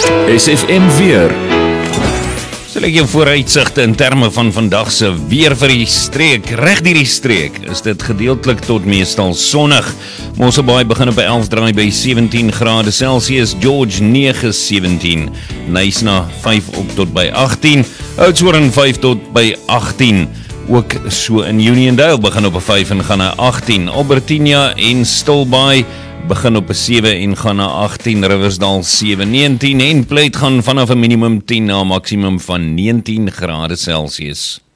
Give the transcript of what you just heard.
SFM weer. Sal ek jou vooruitsigte in terme van vandag se weer vir die streek, reg deur die streek, is dit gedeeltelik tot meestal sonnig. Mosselbaai begin op 11 draai by 17 grade Celsius, George 9-17, Knysna 5 op tot by 18, Oudtshoorn 5 tot by 18, ook so in Uniondale begin op 'n 5 en gaan na 18, Albertina en Stilbaai begin op 'n 7 en gaan na 18, Riversdal 7-19 en Pleit gaan vanaf 'n minimum 10 na 'n maksimum van 19 grade Celsius.